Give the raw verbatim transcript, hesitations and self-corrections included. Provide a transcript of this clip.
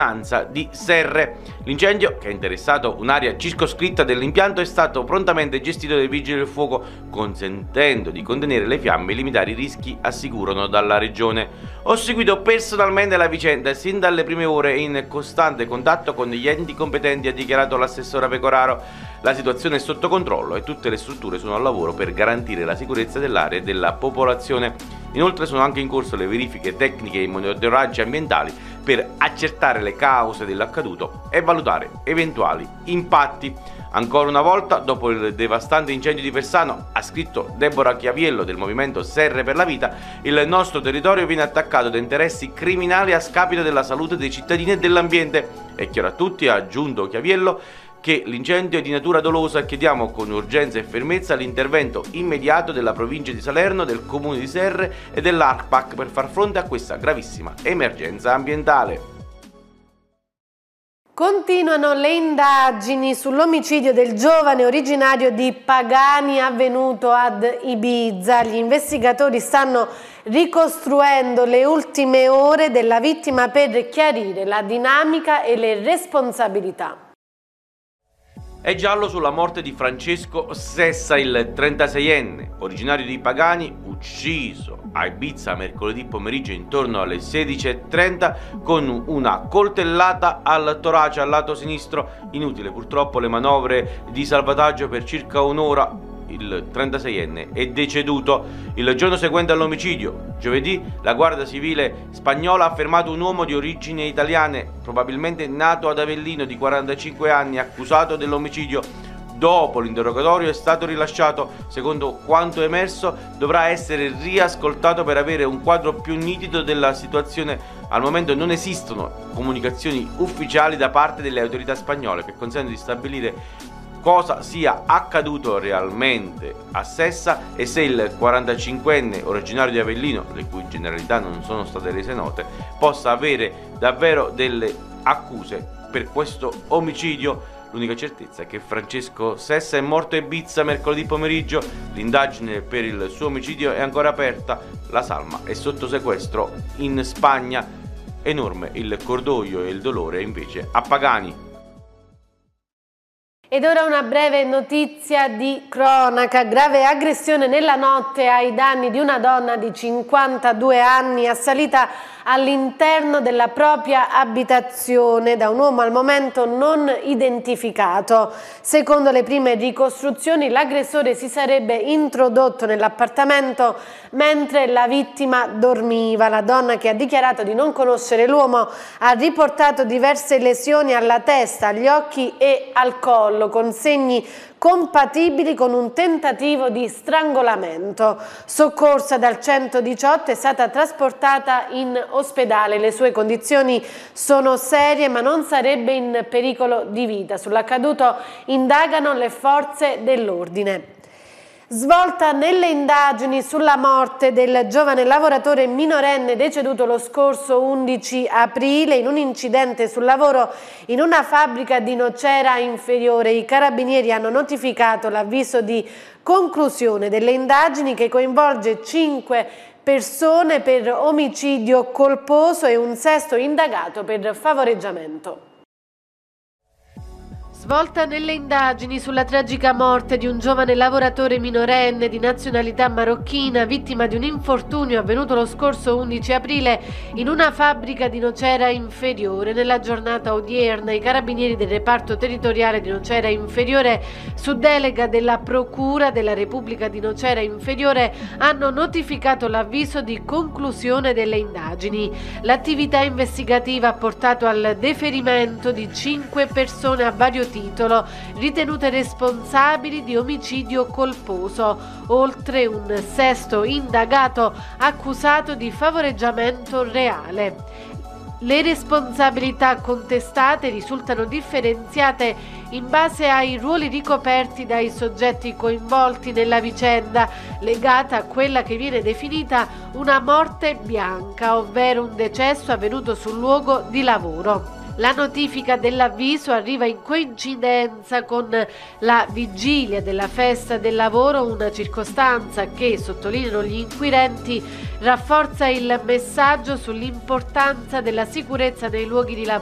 di Serre. L'incendio, che ha interessato un'area circoscritta dell'impianto, è stato prontamente gestito dai vigili del fuoco, consentendo di contenere le fiamme e limitare i rischi, assicurano dalla regione. Ho seguito personalmente la vicenda sin dalle prime ore in costante contatto con gli enti competenti, ha dichiarato l'assessora Pecoraro. La situazione è sotto controllo e tutte le strutture sono al lavoro per garantire la sicurezza dell'area e della popolazione. Inoltre sono anche in corso le verifiche tecniche e i monitoraggi ambientali per accertare le cause dell'accaduto e valutare eventuali impatti. Ancora una volta, dopo il devastante incendio di Persano, ha scritto Deborah Chiaviello del movimento Serre per la Vita, il nostro territorio viene attaccato da interessi criminali a scapito della salute dei cittadini e dell'ambiente. È chiaro a tutti, ha aggiunto Chiaviello, che l'incendio è di natura dolosa e chiediamo con urgenza e fermezza l'intervento immediato della provincia di Salerno, del comune di Serre e dell'ARPAC per far fronte a questa gravissima emergenza ambientale. Continuano le indagini sull'omicidio del giovane originario di Pagani avvenuto ad Ibiza. Gli investigatori stanno ricostruendo le ultime ore della vittima per chiarire la dinamica e le responsabilità. È giallo sulla morte di Francesco Sessa, il trentaseienne, originario di Pagani, ucciso a Ibiza mercoledì pomeriggio intorno alle sedici e trenta con una coltellata al torace al lato sinistro. Inutile purtroppo le manovre di salvataggio per circa un'ora. Il trentaseienne è deceduto. Il giorno seguente all'omicidio, giovedì, la Guardia Civile spagnola ha fermato un uomo di origini italiane, probabilmente nato ad Avellino, di quarantacinque anni, accusato dell'omicidio. Dopo l'interrogatorio è stato rilasciato. Secondo quanto emerso, dovrà essere riascoltato per avere un quadro più nitido della situazione. Al momento non esistono comunicazioni ufficiali da parte delle autorità spagnole che consentono di stabilire cosa sia accaduto realmente a Sessa e se il quarantacinquenne originario di Avellino, le cui generalità non sono state rese note, possa avere davvero delle accuse per questo omicidio. L'unica certezza è che Francesco Sessa è morto a Ibiza mercoledì pomeriggio. L'indagine per il suo omicidio è ancora aperta. La salma è sotto sequestro in Spagna. Enorme il cordoglio e il dolore invece a Pagani. Ed ora una breve notizia di cronaca. Grave aggressione nella notte ai danni di una donna di cinquantadue anni assalita all'interno della propria abitazione da un uomo al momento non identificato. Secondo le prime ricostruzioni, l'aggressore si sarebbe introdotto nell'appartamento mentre la vittima dormiva. La donna, che ha dichiarato di non conoscere l'uomo, ha riportato diverse lesioni alla testa, agli occhi e al collo, con segni compatibili con un tentativo di strangolamento. Soccorsa dal centodiciotto, è stata trasportata in ospedale. Le sue condizioni sono serie, ma non sarebbe in pericolo di vita. Sull'accaduto indagano le forze dell'ordine. Svolta nelle indagini sulla morte del giovane lavoratore minorenne deceduto lo scorso undici aprile in un incidente sul lavoro in una fabbrica di Nocera Inferiore. I carabinieri hanno notificato l'avviso di conclusione delle indagini, che coinvolge cinque persone per omicidio colposo e un sesto indagato per favoreggiamento. Svolta nelle indagini sulla tragica morte di un giovane lavoratore minorenne di nazionalità marocchina, vittima di un infortunio avvenuto lo scorso undici aprile in una fabbrica di Nocera Inferiore. Nella giornata odierna i carabinieri del reparto territoriale di Nocera Inferiore, su delega della Procura della Repubblica di Nocera Inferiore, hanno notificato l'avviso di conclusione delle indagini. L'attività investigativa ha portato al deferimento di cinque persone a vario titolo, ritenute responsabili di omicidio colposo, oltre un sesto indagato accusato di favoreggiamento reale. Le responsabilità contestate risultano differenziate in base ai ruoli ricoperti dai soggetti coinvolti nella vicenda, legata a quella che viene definita una morte bianca, ovvero un decesso avvenuto sul luogo di lavoro. La notifica dell'avviso arriva in coincidenza con la vigilia della festa del lavoro, una circostanza che, sottolineano gli inquirenti, rafforza il messaggio sull'importanza della sicurezza nei luoghi di lavoro.